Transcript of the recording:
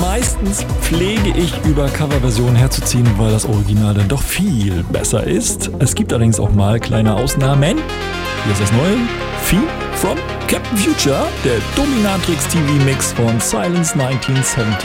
Meistens pflege ich über Coverversionen herzuziehen, weil das Original dann doch viel besser ist. Es gibt allerdings auch mal kleine Ausnahmen. Hier ist das neue Theme from Captain Future, der Dominatrix TV Mix von Silence 1970.